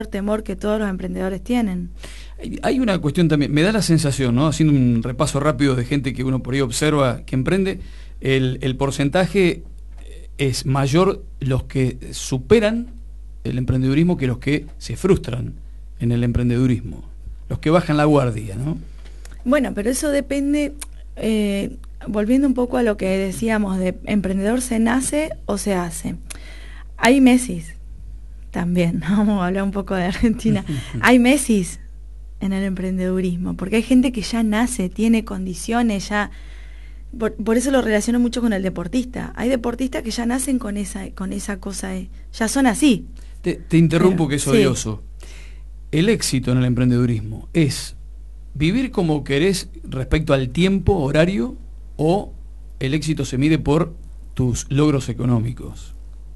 temor que todos los emprendedores tienen. Hay una cuestión también, me da la sensación, ¿no? Haciendo un repaso rápido de gente que uno por ahí observa que emprende, el porcentaje es mayor los que superan el emprendedurismo que los que se frustran en el emprendedurismo, los que bajan la guardia, ¿no? Bueno, pero eso depende, volviendo un poco a lo que decíamos, de emprendedor se nace o se hace. Hay Messis también, vamos a hablar un poco de Argentina. Hay Messis en el emprendedurismo, porque hay gente que ya nace, tiene condiciones, ya... Por eso lo relaciono mucho con el deportista. Hay deportistas que ya nacen con esa cosa, ya son así. Te interrumpo, que es odioso. Sí. El éxito en el emprendedurismo es vivir como querés respecto al tiempo, horario, o el éxito se mide por tus logros económicos.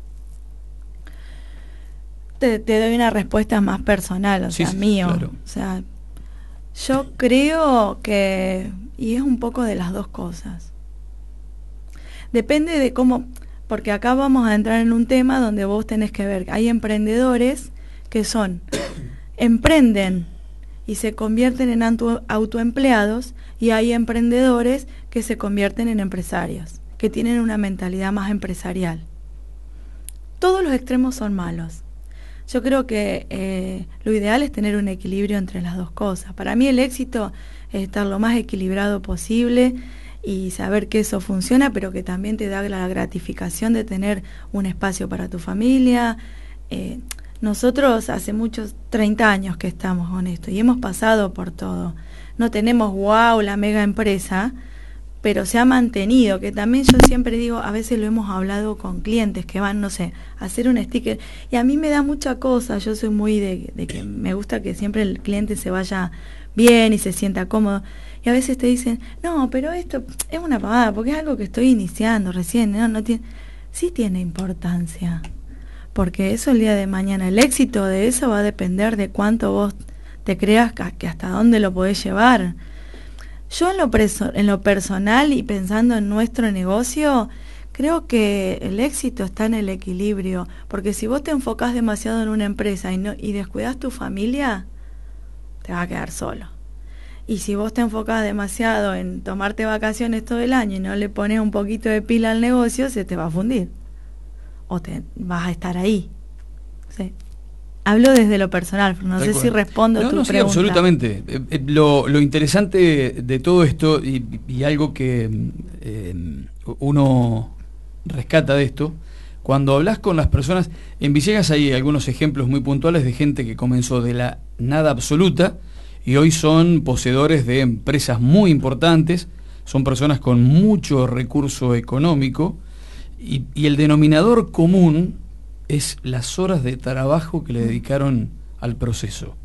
Te doy una respuesta más personal, o sea, mío. Claro. O sea, yo creo que, y es un poco de las dos cosas. Depende de cómo, porque acá vamos a entrar en un tema donde vos tenés que ver, hay emprendedores que emprenden y se convierten en autoempleados, y hay emprendedores que se convierten en empresarios, que tienen una mentalidad más empresarial. Todos los extremos son malos. Yo creo que lo ideal es tener un equilibrio entre las dos cosas. Para mí el éxito es estar lo más equilibrado posible y saber que eso funciona, pero que también te da la gratificación de tener un espacio para tu familia. Nosotros hace muchos 30 años que estamos con esto y hemos pasado por todo. No tenemos la mega empresa, pero se ha mantenido, que también yo siempre digo, a veces lo hemos hablado con clientes que van, no sé, a hacer un sticker, y a mí me da mucha cosa, yo soy muy de que me gusta que siempre el cliente se vaya bien y se sienta cómodo, y a veces te dicen, no, pero esto es una pavada, porque es algo que estoy iniciando recién, no tiene, sí tiene importancia, porque eso el día de mañana, el éxito de eso va a depender de cuánto vos te creas que hasta dónde lo podés llevar. Yo en lo personal y pensando en nuestro negocio, creo que el éxito está en el equilibrio, porque si vos te enfocás demasiado en una empresa y descuidás tu familia, te vas a quedar solo. Y si vos te enfocás demasiado en tomarte vacaciones todo el año y no le pones un poquito de pila al negocio, se te va a fundir. O te vas a estar ahí. ¿Sí? Hablo desde lo personal, no sé si respondo tu pregunta. Sí, absolutamente. Lo interesante de todo esto, y algo que uno rescata de esto, cuando hablas con las personas, en Villegas hay algunos ejemplos muy puntuales de gente que comenzó de la nada absoluta y hoy son poseedores de empresas muy importantes, son personas con mucho recurso económico, y el denominador común es las horas de trabajo que le dedicaron al proceso.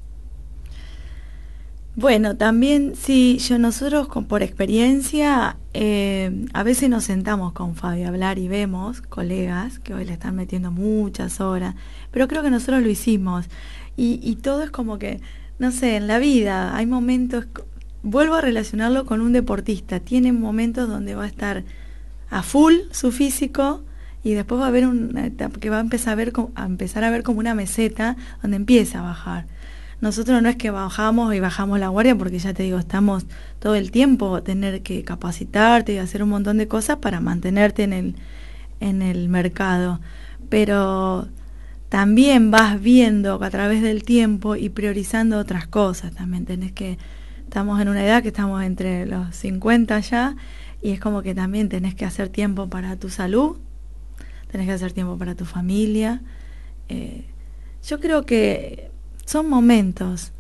Bueno, también sí, nosotros por experiencia, a veces nos sentamos con Fabi a hablar y vemos colegas que hoy le están metiendo muchas horas, pero creo que nosotros lo hicimos y todo es como que, no sé, en la vida hay momentos, vuelvo a relacionarlo con un deportista, tiene momentos donde va a estar a full su físico, y después va a haber una etapa que va a empezar a ver como una meseta donde empieza a bajar. Nosotros no es que bajamos y bajamos la guardia, porque ya te digo, estamos todo el tiempo tener que capacitarte y hacer un montón de cosas para mantenerte en el mercado. Pero también vas viendo a través del tiempo y priorizando otras cosas. También estamos en una edad que estamos entre los 50 ya, y es como que también tenés que hacer tiempo para tu salud, tenés que hacer tiempo para tu familia. Yo creo que son momentos.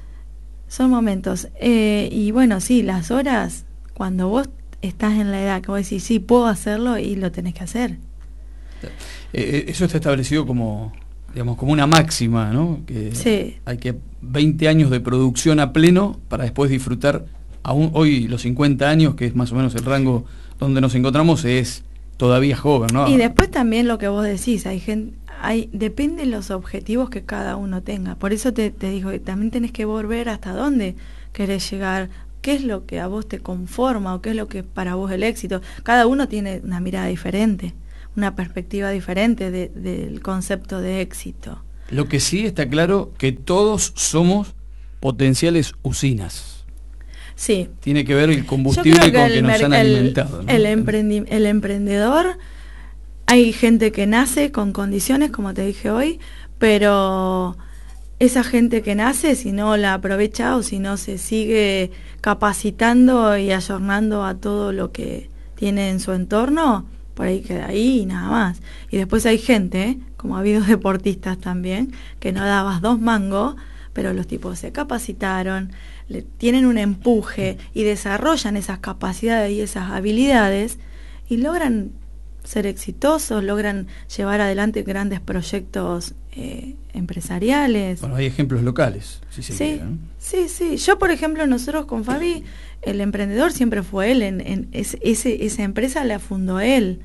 Y bueno, sí, las horas, cuando vos estás en la edad que vos decís, sí, puedo hacerlo, y lo tenés que hacer. Eso está establecido como, digamos, como una máxima, ¿no? Que sí. Hay que 20 años de producción a pleno para después disfrutar. Aún hoy los 50 años, que es más o menos el rango donde nos encontramos, es todavía joven, ¿no? Y después también lo que vos decís, depende de los objetivos que cada uno tenga. Por eso te digo, también tenés que volver hasta dónde querés llegar, qué es lo que a vos te conforma o qué es lo que es para vos el éxito. Cada uno tiene una mirada diferente, una perspectiva diferente del concepto de éxito. Lo que sí está claro que todos somos potenciales usinas. Sí. Tiene que ver el combustible con que nos han alimentado, ¿no? El emprendedor, hay gente que nace con condiciones, como te dije hoy, pero esa gente que nace, si no la aprovecha o si no se sigue capacitando y ayornando a todo lo que tiene en su entorno, por ahí queda ahí y nada más. Y después hay gente, como ha habido deportistas también, que no dabas 2 mangos, pero los tipos se capacitaron, tienen un empuje y desarrollan esas capacidades y esas habilidades y logran ser exitosos, logran llevar adelante grandes proyectos empresariales. Bueno, hay ejemplos locales, si se quiere, ¿no? Sí. Yo, por ejemplo, nosotros con Fabi, el emprendedor siempre fue él, esa empresa la fundó él.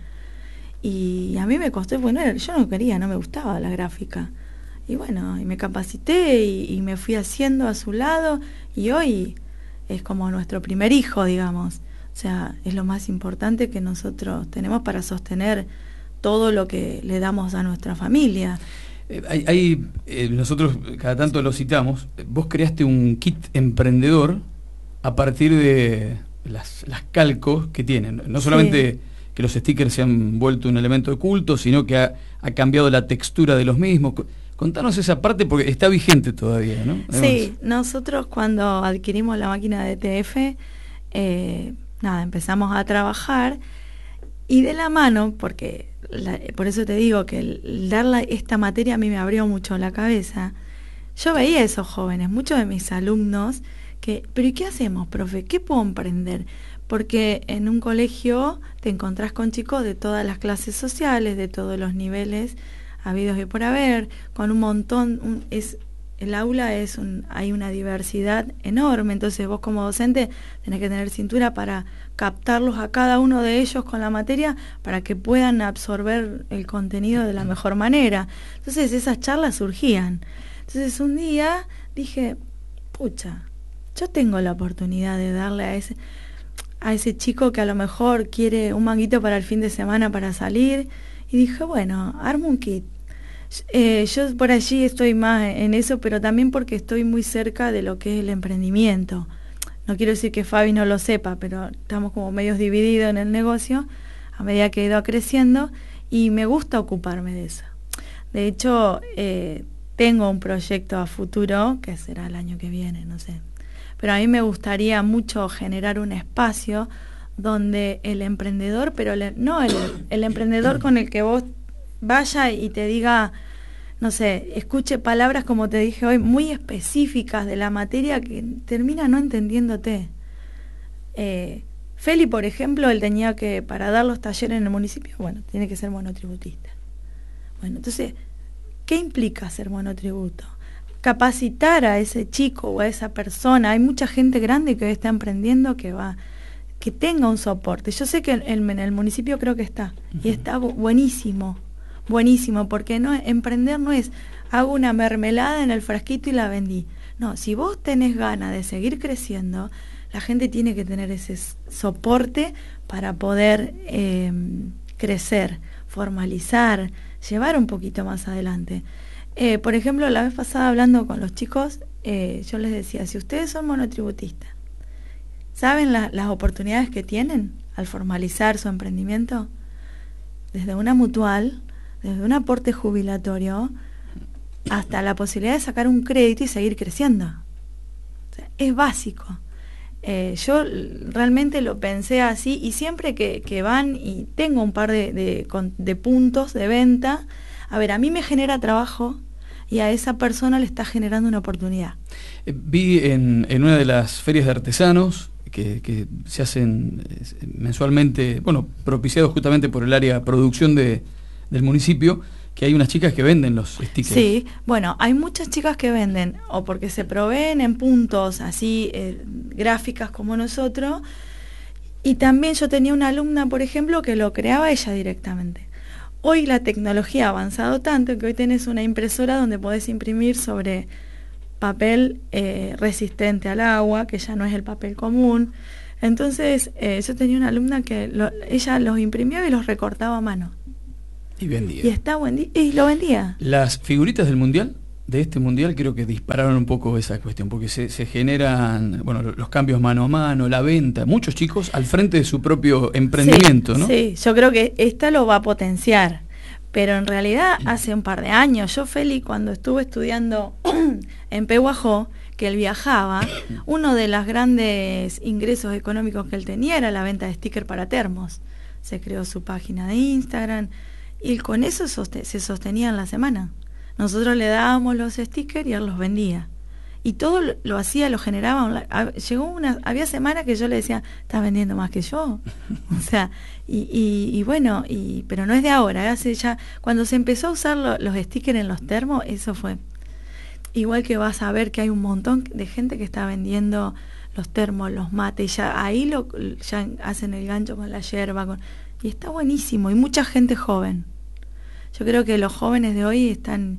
Y a mí me costó, bueno, yo no quería, no me gustaba la gráfica. Y bueno, y me capacité y me fui haciendo a su lado y hoy es como nuestro primer hijo, digamos. O sea, es lo más importante que nosotros tenemos para sostener todo lo que le damos a nuestra familia. Nosotros cada tanto lo citamos, vos creaste un kit emprendedor a partir de las calcos que tienen. No solamente que los stickers se han vuelto un elemento de culto, sino que ha cambiado la textura de los mismos. Contanos esa parte porque está vigente todavía, ¿no? Además. Sí, nosotros cuando adquirimos la máquina de TF, empezamos a trabajar y de la mano, porque por eso te digo que el dar esta materia a mí me abrió mucho la cabeza. Yo veía a esos jóvenes, muchos de mis alumnos, pero ¿y qué hacemos, profe? ¿Qué puedo emprender? Porque en un colegio te encontrás con chicos de todas las clases sociales, de todos los niveles habidos y por haber, con un montón, el aula hay una diversidad enorme, entonces vos como docente tenés que tener cintura para captarlos a cada uno de ellos con la materia para que puedan absorber el contenido de la mejor manera. Entonces esas charlas surgían. Entonces un día dije, pucha, yo tengo la oportunidad de darle a ese chico que a lo mejor quiere un manguito para el fin de semana para salir, y dije, bueno, armo un kit. Yo por allí estoy más en eso, pero también porque estoy muy cerca de lo que es el emprendimiento. No quiero decir que Fabi no lo sepa, pero estamos como medios divididos en el negocio a medida que he ido creciendo y me gusta ocuparme de eso. De hecho, tengo un proyecto a futuro, que será el año que viene, no sé. Pero a mí me gustaría mucho generar un espacio donde el emprendedor, pero el emprendedor con el que vos vaya y te diga, no sé, escuche palabras como te dije hoy, muy específicas de la materia que termina no entendiéndote. Feli, por ejemplo, él tenía que, para dar los talleres en el municipio, bueno, tiene que ser monotributista. Bueno, entonces, ¿qué implica ser monotributo? Capacitar a ese chico o a esa persona. Hay mucha gente grande que hoy está emprendiendo que tenga un soporte. Yo sé que en el municipio creo que está, y está buenísimo, porque emprender no es hago una mermelada en el frasquito y la vendí. No, si vos tenés ganas de seguir creciendo, la gente tiene que tener ese soporte para poder crecer, formalizar, llevar un poquito más adelante. Por ejemplo, la vez pasada hablando con los chicos, yo les decía, si ustedes son monotributistas, ¿saben las oportunidades que tienen al formalizar su emprendimiento? Desde una mutual, desde un aporte jubilatorio, hasta la posibilidad de sacar un crédito y seguir creciendo. O sea, es básico. Yo realmente lo pensé así y siempre que van y tengo un par de puntos de venta, a ver, a mí me genera trabajo y a esa persona le está generando una oportunidad. Vi en una de las ferias de artesanos que se hacen mensualmente, bueno, propiciados justamente por el área de producción del municipio, que hay unas chicas que venden los stickers. Sí, bueno, hay muchas chicas que venden, o porque se proveen en puntos así, gráficas como nosotros, y también yo tenía una alumna, por ejemplo, que lo creaba ella directamente. Hoy la tecnología ha avanzado tanto que hoy tenés una impresora donde podés imprimir sobre papel resistente al agua, que ya no es el papel común. Entonces yo tenía una alumna que ella los imprimía y los recortaba a mano. Y vendía. Y está buen y lo vendía. Las figuritas del Mundial, de este Mundial, creo que dispararon un poco esa cuestión, porque se generan, bueno, los cambios mano a mano, la venta, muchos chicos al frente de su propio emprendimiento, sí, ¿no? Sí, yo creo que esta lo va a potenciar, pero en realidad hace un par de años, yo Feli, cuando estuve estudiando en Pehuajó, que él viajaba, uno de los grandes ingresos económicos que él tenía era la venta de stickers para termos. Se creó su página de Instagram y con eso se sostenía en la semana. Nosotros le dábamos los stickers y él los vendía. Y todo lo hacía, lo generaba online. Había semanas que yo le decía, ¿estás vendiendo más que yo? O sea, bueno, pero no es de ahora, hace ya, cuando se empezó a usar los stickers en los termos, eso fue. Igual que vas a ver que hay un montón de gente que está vendiendo los termos, los mates, ya ahí ya hacen el gancho con la yerba, y está buenísimo, y mucha gente joven. Yo creo que los jóvenes de hoy están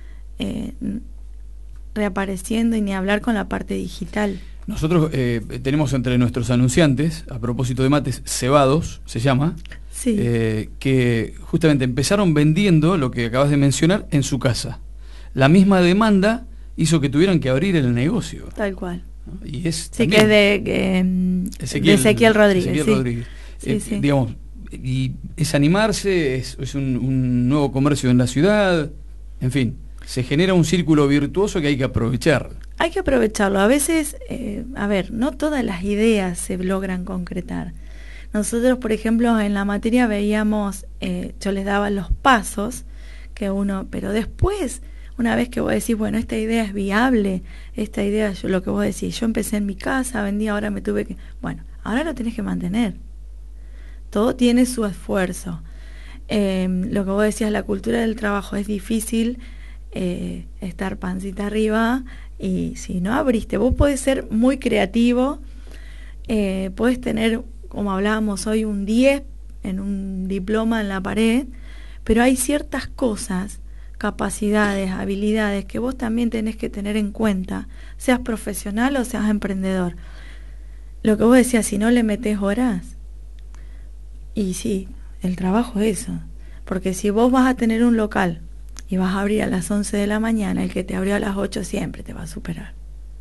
reapareciendo, y ni hablar con la parte digital. Nosotros tenemos entre nuestros anunciantes, a propósito de mates, cebados, se llama, sí. Que justamente empezaron vendiendo lo que acabas de mencionar en su casa. La misma demanda hizo que tuvieran que abrir el negocio. Tal cual. ¿No? Y es sí, que es de Ezequiel Rodríguez. Ezequiel Rodríguez. Sí. Digamos, y es animarse, es un nuevo comercio en la ciudad, en fin, se genera un círculo virtuoso que hay que aprovechar. Hay que aprovecharlo. A veces, no todas las ideas se logran concretar. Nosotros, por ejemplo, en la materia veíamos, yo les daba los pasos que pero después, una vez que vos decís, bueno, esta idea es viable, esta idea, lo que vos decís, yo empecé en mi casa, vendí, ahora me tuve que... Bueno, ahora lo tenés que mantener. Todo tiene su esfuerzo. Lo que vos decías, la cultura del trabajo, es difícil estar pancita arriba, y si no abriste, vos podés ser muy creativo, podés tener, como hablábamos hoy, un 10 en un diploma en la pared, pero hay ciertas cosas, capacidades, habilidades que vos también tenés que tener en cuenta, seas profesional o seas emprendedor. Lo que vos decías, si no le metés horas, y sí, el trabajo es eso, porque si vos vas a tener un local y vas a abrir a las 11 de la mañana, el que te abrió a las 8 siempre te va a superar.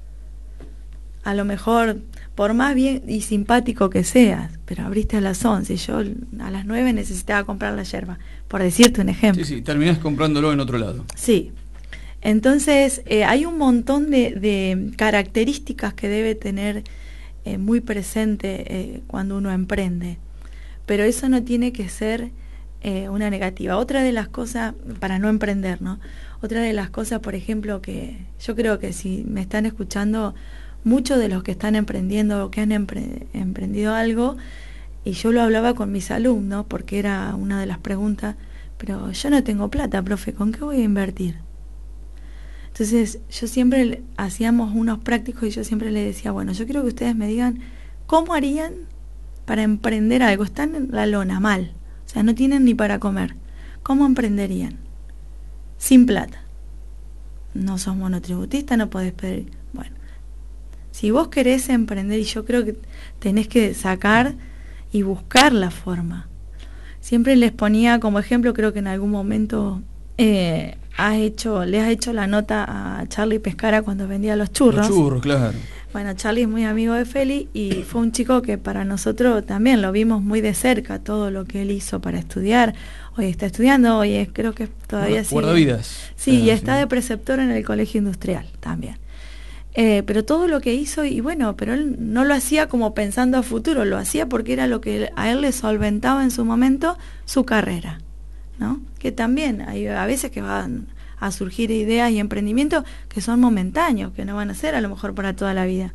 A lo mejor, por más bien y simpático que seas, pero abriste a las 11, yo a las 9 necesitaba comprar la yerba, por decirte un ejemplo. Sí, terminás comprándolo en otro lado. Sí. Entonces, hay un montón de características que debe tener muy presente cuando uno emprende, pero eso no tiene que ser una negativa. Otra de las cosas, para no emprender, ¿no? Otra de las cosas, por ejemplo, que yo creo que si me están escuchando, muchos de los que están emprendiendo o que han emprendido algo, y yo lo hablaba con mis alumnos, porque era una de las preguntas, pero yo no tengo plata, profe, ¿con qué voy a invertir? Entonces, yo siempre hacíamos unos prácticos y yo siempre les decía, bueno, yo quiero que ustedes me digan cómo harían para emprender algo. Están en la lona, mal. O sea, no tienen ni para comer. ¿Cómo emprenderían? Sin plata. No sos monotributista, no podés pedir. Bueno, si vos querés emprender, y yo creo que tenés que sacar y buscar la forma. Siempre les ponía como ejemplo, creo que en algún momento le has hecho la nota a Charlie Pescara cuando vendía los churros. Los churros, claro. Bueno, Charlie es muy amigo de Feli y fue un chico que para nosotros también lo vimos muy de cerca, todo lo que él hizo para estudiar. Hoy está estudiando, creo que todavía sigue. Guardavidas. Sí, y está de preceptor en el colegio industrial también. Pero todo lo que hizo, y bueno, pero él no lo hacía como pensando a futuro, lo hacía porque era lo que a él le solventaba en su momento su carrera, ¿no? Que también hay a veces que van a surgir ideas y emprendimientos que son momentáneos, que no van a ser a lo mejor para toda la vida.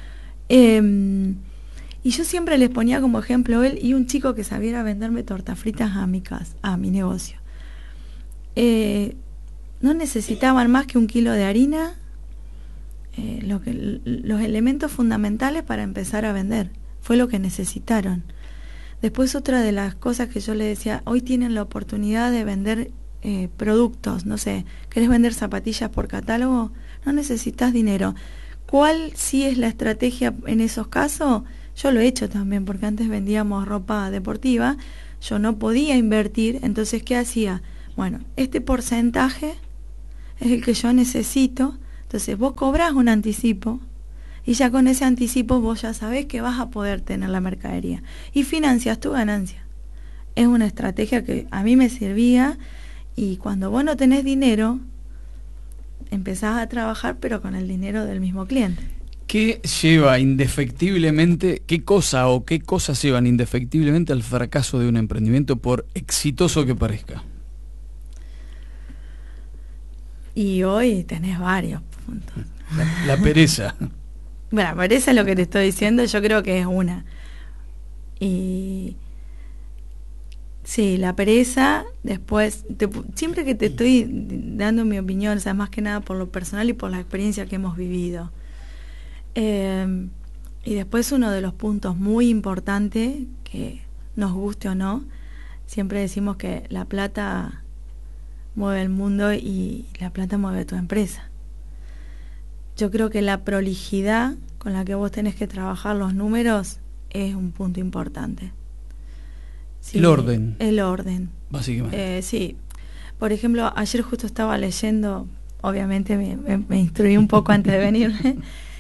Y yo siempre les ponía como ejemplo él y un chico que sabía venderme tortas fritas a mi casa, a mi negocio. No necesitaban más que 1 kilo de harina, los elementos fundamentales para empezar a vender. Fue lo que necesitaron. Después, otra de las cosas que yo le decía, hoy tienen la oportunidad de vender productos, no sé, ¿querés vender zapatillas por catálogo? No necesitas dinero. ¿Cuál sí es la estrategia en esos casos? Yo lo he hecho también, porque antes vendíamos ropa deportiva, yo no podía invertir, entonces ¿qué hacía? Bueno, este porcentaje es el que yo necesito, entonces vos cobrás un anticipo y ya con ese anticipo vos ya sabés que vas a poder tener la mercadería y financias tu ganancia. Es una estrategia que a mí me servía, y cuando vos no tenés dinero, empezás a trabajar pero con el dinero del mismo cliente. ¿Qué lleva indefectiblemente, qué cosas llevan indefectiblemente al fracaso de un emprendimiento, por exitoso que parezca? Y hoy tenés varios puntos. La pereza. Bueno, la pereza es lo que te estoy diciendo, yo creo que es una. Y sí, la pereza, después, siempre que te estoy dando mi opinión, o sea, más que nada por lo personal y por la experiencia que hemos vivido. Y después uno de los puntos muy importantes, que nos guste o no, siempre decimos que la plata mueve el mundo y la plata mueve tu empresa. Yo creo que la prolijidad con la que vos tenés que trabajar los números es un punto importante. Sí, el orden. Básicamente. Sí. Por ejemplo, ayer justo estaba leyendo, obviamente me instruí un poco antes de venirme.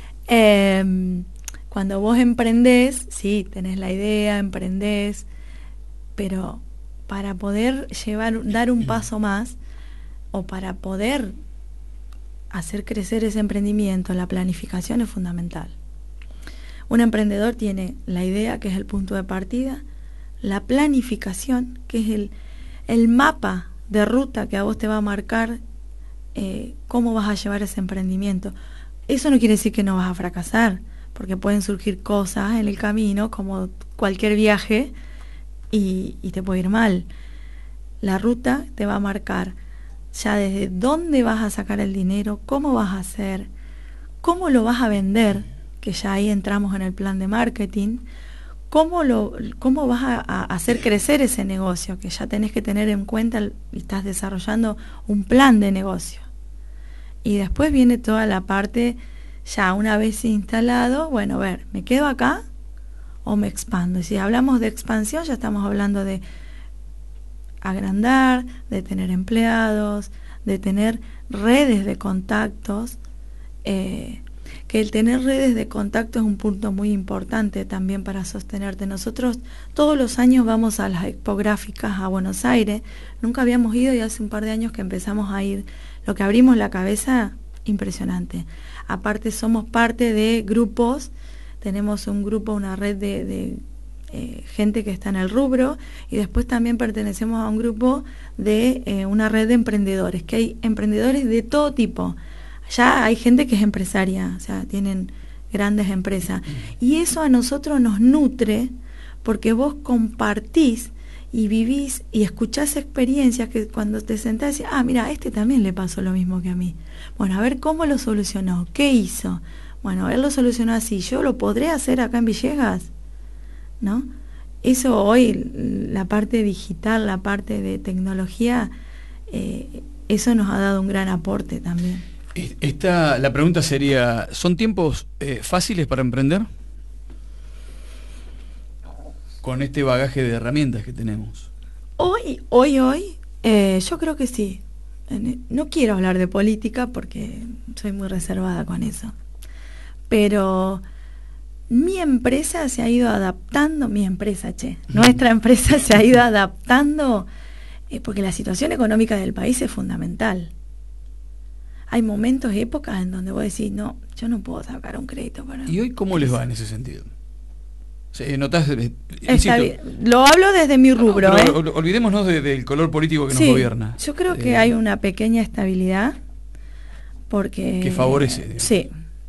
Cuando vos emprendés, sí, tenés la idea, emprendés, pero para poder dar un paso más, o para poder hacer crecer ese emprendimiento, la planificación es fundamental. Un emprendedor tiene la idea, que es el punto de partida, la planificación, que es el mapa de ruta que a vos te va a marcar cómo vas a llevar ese emprendimiento. Eso no quiere decir que no vas a fracasar, porque pueden surgir cosas en el camino, como cualquier viaje, y te puede ir mal. La ruta te va a marcar ya desde dónde vas a sacar el dinero, cómo vas a hacer, cómo lo vas a vender, que ya ahí entramos en el plan de marketing, cómo vas a hacer crecer ese negocio, que ya tenés que tener en cuenta y estás desarrollando un plan de negocio. Y después viene toda la parte, ya una vez instalado, bueno, a ver, ¿me quedo acá o me expando? Y si hablamos de expansión, ya estamos hablando de agrandar, de tener empleados, de tener redes de contactos, que el tener redes de contacto es un punto muy importante también para sostenerte. Nosotros todos los años vamos a las expográficas a Buenos Aires, nunca habíamos ido y hace un par de años que empezamos a ir. Lo que abrimos la cabeza, impresionante. Aparte somos parte de grupos, tenemos un grupo, una red de gente que está en el rubro, y después también pertenecemos a un grupo de una red de emprendedores, que hay emprendedores de todo tipo. Ya hay gente que es empresaria, o sea, tienen grandes empresas, y eso a nosotros nos nutre, porque vos compartís y vivís y escuchás experiencias que cuando te sentás decís, mira, a este también le pasó lo mismo que a mí. Bueno, a ver cómo lo solucionó, qué hizo. Bueno, él lo solucionó así, ¿yo lo podré hacer acá en Villegas? ¿No? Eso hoy, la parte digital, la parte de tecnología, eso nos ha dado un gran aporte también. La pregunta sería, ¿son tiempos fáciles para emprender? Con este bagaje de herramientas que tenemos. Hoy, yo creo que sí. No quiero hablar de política porque soy muy reservada con eso. Pero mi empresa se ha ido adaptando, nuestra empresa se ha ido adaptando, porque la situación económica del país es fundamental. Hay momentos, épocas en donde vos decís, no, yo no puedo sacar un crédito para... ¿Y hoy cómo les va en ese sentido? ¿Notás, lo hablo desde mi rubro. Olvidémonos del color político que nos gobierna. Yo creo que hay una pequeña estabilidad, porque... que favorece. Digamos.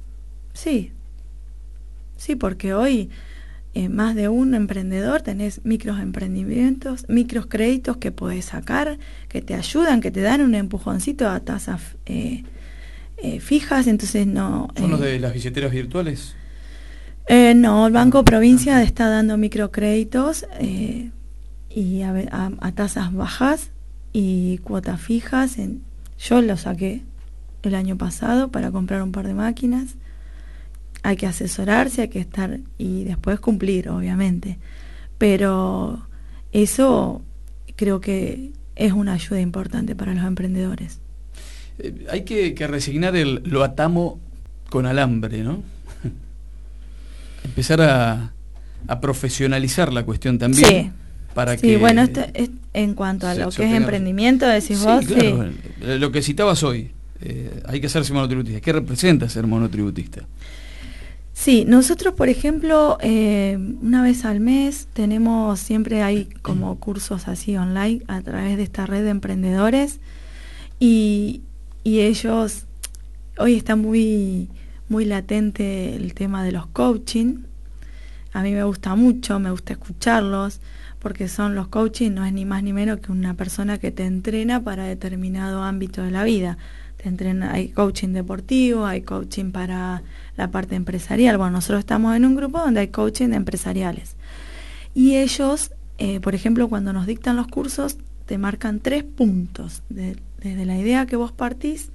Sí, porque hoy más de un emprendedor tenés microemprendimientos, microcréditos que podés sacar, que te ayudan, que te dan un empujoncito a tasas fijas, entonces no... ¿Son los de las billeteras virtuales? No, el Banco Provincia está dando microcréditos y a tasas bajas y cuotas fijas. Yo lo saqué el año pasado para comprar un par de máquinas. Hay que asesorarse, hay que estar y después cumplir, obviamente. Pero eso creo que es una ayuda importante para los emprendedores. Hay que resignar lo atamo con alambre, ¿no? Empezar a profesionalizar la cuestión también. Sí. Para sí, que bueno, esto es en cuanto a lo que es emprendimiento, decís vos. Claro, sí. Lo que citabas hoy, hay que hacerse monotributista. ¿Qué representa ser monotributista? Sí, nosotros, por ejemplo, una vez al mes siempre hay como cursos así online a través de esta red de emprendedores y ellos, hoy está muy latente el tema de los coaching. A mí me gusta mucho, me gusta escucharlos, porque los coaching no es ni más ni menos que una persona que te entrena para determinado ámbito de la vida. Te entrena, hay coaching deportivo, hay coaching para la parte empresarial. Bueno, nosotros estamos en un grupo donde hay coaching empresariales. Y ellos, por ejemplo, cuando nos dictan los cursos, te marcan 3 puntos. Desde la idea que vos partís,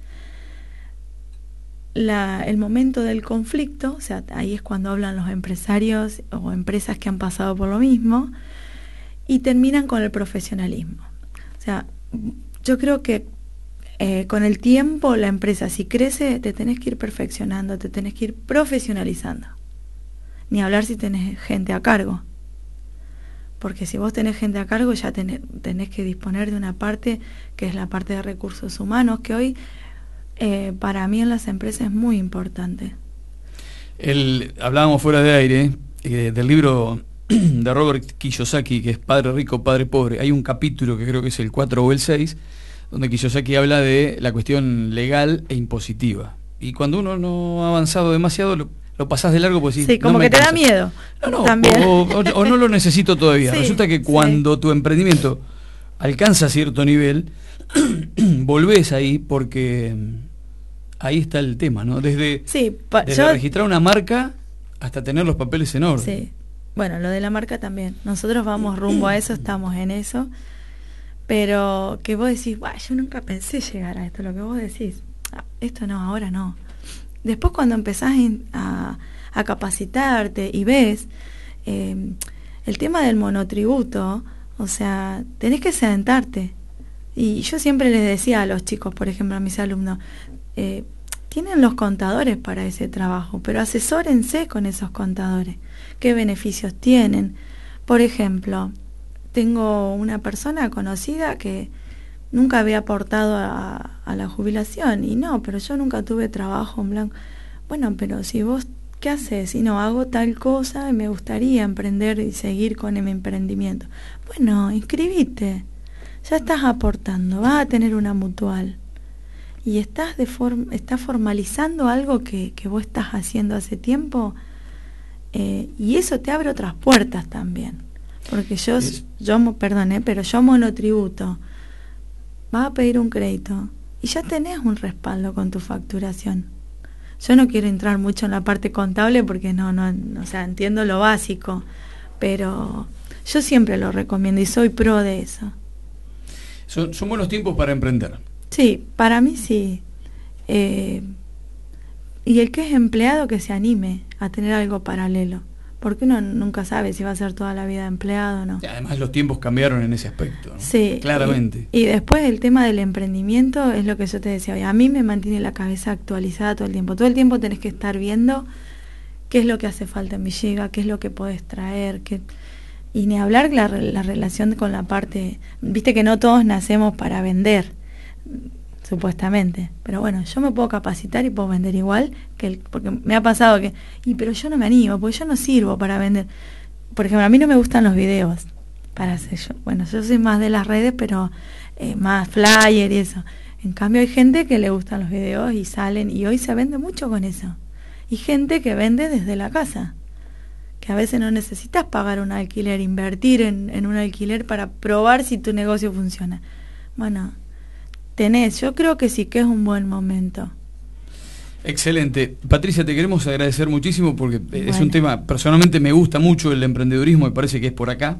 el momento del conflicto, o sea, ahí es cuando hablan los empresarios o empresas que han pasado por lo mismo, y terminan con el profesionalismo. O sea, yo creo que con el tiempo la empresa, si crece, te tenés que ir perfeccionando, te tenés que ir profesionalizando. Ni hablar si tenés gente a cargo. Porque si vos tenés gente a cargo, ya tenés que disponer de una parte que es la parte de recursos humanos, que hoy para mí en las empresas es muy importante. Hablábamos fuera de aire del libro de Robert Kiyosaki, que es Padre Rico, Padre Pobre. Hay un capítulo que creo que es el 4 o el 6, donde Kiyosaki habla de la cuestión legal e impositiva. Y cuando uno no ha avanzado demasiado, lo pasás de largo porque sí, como que te da miedo. No, también. O no lo necesito todavía. Sí, resulta que cuando tu emprendimiento alcanza cierto nivel, volvés ahí porque ahí está el tema, ¿no? Desde registrar una marca hasta tener los papeles en orden. Sí. Bueno, lo de la marca también. Nosotros vamos rumbo a eso, estamos en eso. Pero que vos decís, yo nunca pensé llegar a esto, lo que vos decís. Esto no, ahora no. Después cuando empezás a capacitarte y ves el tema del monotributo, o sea, tenés que sentarte. Y yo siempre les decía a los chicos, por ejemplo, a mis alumnos, tienen los contadores para ese trabajo, pero asesórense con esos contadores. ¿Qué beneficios tienen? Por ejemplo, tengo una persona conocida que nunca había aportado a la jubilación, y no, pero yo nunca tuve trabajo en blanco. Bueno, pero si vos, ¿qué haces? Y no, hago tal cosa y me gustaría emprender y seguir con mi emprendimiento. Bueno, inscribite, ya estás aportando, vas a tener una mutual. Y estás formalizando algo que vos estás haciendo hace tiempo, y eso te abre otras puertas también. Porque pero yo monotributo, vas a pedir un crédito y ya tenés un respaldo con tu facturación. Yo no quiero entrar mucho en la parte contable porque no, o sea, entiendo lo básico, pero yo siempre lo recomiendo y soy pro de eso. Son buenos tiempos para emprender. Sí, para mí sí. Y el que es empleado, que se anime a tener algo paralelo, porque uno nunca sabe si va a ser toda la vida empleado o no. Además los tiempos cambiaron en ese aspecto, ¿no? Sí, claramente. Y después el tema del emprendimiento es lo que yo te decía hoy. A mí me mantiene la cabeza actualizada todo el tiempo. Todo el tiempo tenés que estar viendo qué es lo que hace falta en Villega, qué es lo que podés traer, y ni hablar la relación con la parte... Viste que no todos nacemos para vender, supuestamente, pero bueno, yo me puedo capacitar y puedo vender igual porque me ha pasado pero yo no me animo, porque yo no sirvo para vender. Por ejemplo, a mí no me gustan los videos para hacer yo soy más de las redes, pero más flyer y eso. En cambio hay gente que le gustan los videos y salen, y hoy se vende mucho con eso, y gente que vende desde la casa, que a veces no necesitas pagar un alquiler, invertir en un alquiler para probar si tu negocio funciona. Bueno, yo creo que sí que es un buen momento. Excelente. Patricia, te queremos agradecer muchísimo porque es un tema, personalmente me gusta mucho el emprendedurismo, me parece que es por acá.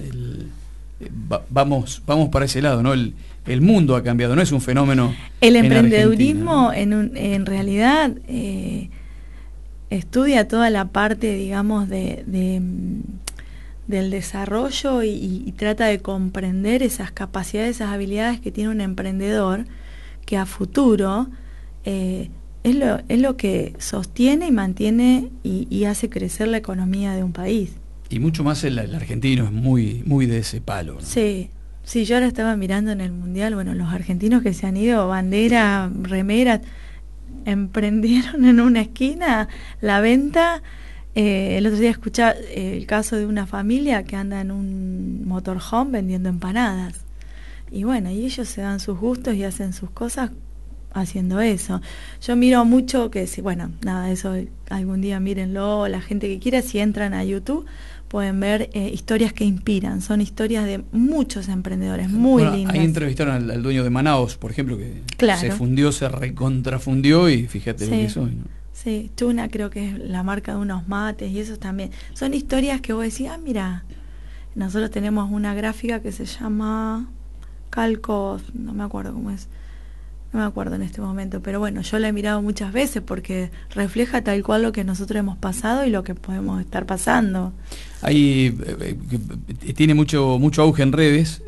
Vamos para ese lado, ¿no? El mundo ha cambiado, no es un fenómeno. El emprendedurismo Argentina, ¿no? en realidad estudia toda la parte, digamos, de del desarrollo y trata de comprender esas capacidades, esas habilidades que tiene un emprendedor, que a futuro es lo que sostiene y mantiene y hace crecer la economía de un país. Y mucho más el argentino es muy de ese palo, ¿no? Sí, yo ahora estaba mirando en el Mundial, bueno, los argentinos que se han ido, bandera, remera, emprendieron en una esquina la venta. El otro día escuchaba el caso de una familia que anda en un motorhome vendiendo empanadas. Y bueno, y ellos se dan sus gustos y hacen sus cosas haciendo eso. Yo miro mucho que, bueno, nada, eso algún día mírenlo, la gente que quiera, si entran a YouTube pueden ver historias que inspiran, son historias de muchos emprendedores muy lindas. Ahí entrevistaron al dueño de Manaos, por ejemplo, que claro, se fundió, se recontrafundió y fíjate lo que hizo. ¿No? Sí, Tuna creo que es la marca de unos mates y eso también. Son historias que vos decís, mira, nosotros tenemos una gráfica que se llama Calcos, no me acuerdo cómo es, no me acuerdo en este momento, pero bueno, yo la he mirado muchas veces porque refleja tal cual lo que nosotros hemos pasado y lo que podemos estar pasando. Ahí tiene mucho auge en redes,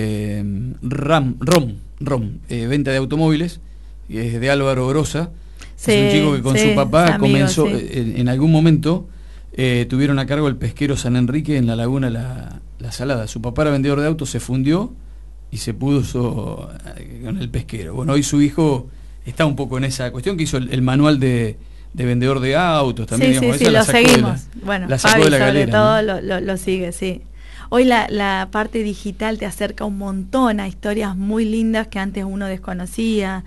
ROM, venta de automóviles, es de Álvaro Grosa. Sí, es un chico que con su papá comenzó, en algún momento tuvieron a cargo el pesquero San Enrique en la laguna La Salada. Su papá era vendedor de autos, se fundió y se puso con el pesquero. Bueno, hoy su hijo está un poco en esa cuestión, que hizo el manual de vendedor de autos también. Sí, lo seguimos. Bueno, Fabi sobre todo, ¿no? lo sigue, sí. Hoy la parte digital te acerca un montón a historias muy lindas que antes uno desconocía.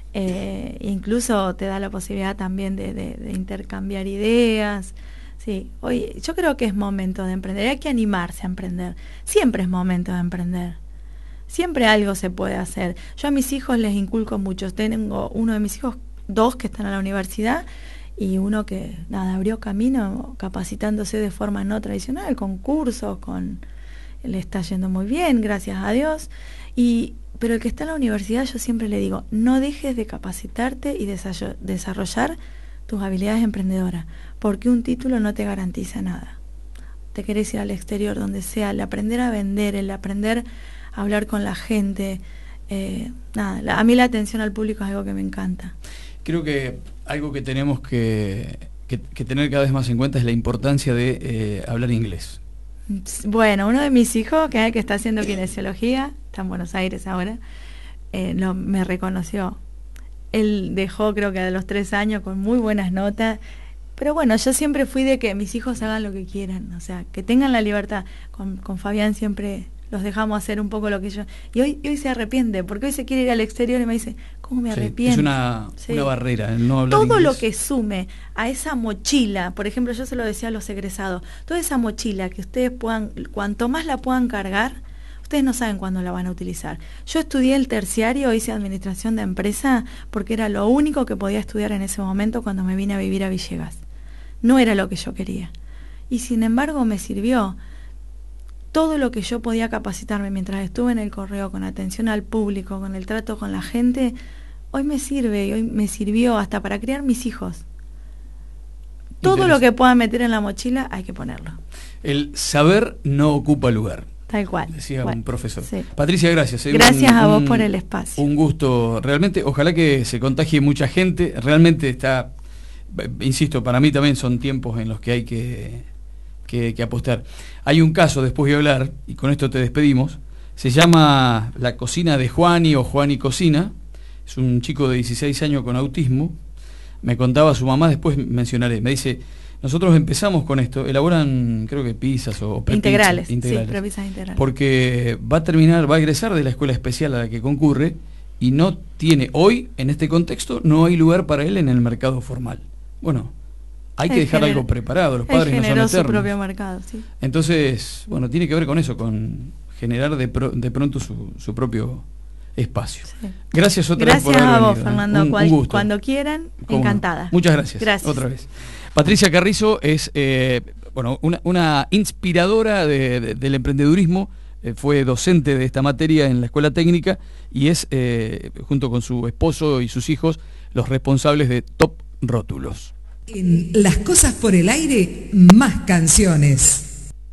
Incluso te da la posibilidad también de intercambiar ideas. Sí, hoy yo creo que es momento de emprender, hay que animarse a emprender. Siempre es momento de emprender. Siempre algo se puede hacer. Yo a mis hijos les inculco mucho. Tengo uno de mis hijos, 2 que están en la universidad y uno que abrió camino capacitándose de forma no tradicional, con cursos, le está yendo muy bien, gracias a Dios. Pero el que está en la universidad, yo siempre le digo, no dejes de capacitarte y desarrollar tus habilidades emprendedoras, porque un título no te garantiza nada. Te querés ir al exterior, donde sea, el aprender a vender, el aprender a hablar con la gente, a mí la atención al público es algo que me encanta. Creo que algo que tenemos que tener cada vez más en cuenta es la importancia de hablar inglés. Bueno, uno de mis hijos, que está haciendo kinesiología, está en Buenos Aires ahora, me reconoció. Él dejó, creo que a los 3 años, con muy buenas notas. Pero bueno, yo siempre fui de que mis hijos hagan lo que quieran, o sea, que tengan la libertad. Con Fabián siempre los dejamos hacer un poco lo que yo... Y hoy se arrepiente, porque hoy se quiere ir al exterior y me dice, ¿cómo me arrepiento? Es una barrera el no hablar todo inglés. Lo que sume a esa mochila, por ejemplo, yo se lo decía a los egresados, toda esa mochila que ustedes puedan, cuanto más la puedan cargar, ustedes no saben cuándo la van a utilizar. Yo estudié el terciario, hice administración de empresa, porque era lo único que podía estudiar en ese momento cuando me vine a vivir a Villegas. No era lo que yo quería. Y sin embargo me sirvió. Todo lo que yo podía capacitarme mientras estuve en el correo, con atención al público, con el trato con la gente, hoy me sirve, y hoy me sirvió hasta para criar mis hijos. Todo lo que pueda meter en la mochila hay que ponerlo. El saber no ocupa lugar. Tal cual. Decía un profesor. Sí. Patricia, gracias. Gracias a vos por el espacio. Un gusto, realmente. Ojalá que se contagie mucha gente. Realmente está, insisto, para mí también son tiempos en los que hay que apostar. Hay un caso, después voy a hablar, y con esto te despedimos. Se llama La Cocina de Juani o Juani Cocina. Es un chico de 16 años con autismo. Me contaba su mamá, después mencionaré. Me dice, nosotros empezamos con esto, elaboran creo que pizzas o integrales. Sí, pizzas integrales. Porque va a egresar de la escuela especial a la que concurre y no tiene, hoy, en este contexto, no hay lugar para él en el mercado formal. Bueno, hay que dejar algo preparado, los padres no son eternos. Su propio mercado, sí. Entonces, bueno, tiene que ver con eso, con generar de pronto su propio espacio. Sí. Gracias otra vez por haber venido. Gracias a vos, Fernando. Un gusto. Cuando quieran, encantada. No. Muchas gracias. Otra vez. Patricia Carrizo es una inspiradora del emprendedurismo, fue docente de esta materia en la escuela técnica y es, junto con su esposo y sus hijos, los responsables de Top Rótulos. En Las Cosas por el Aire, más canciones.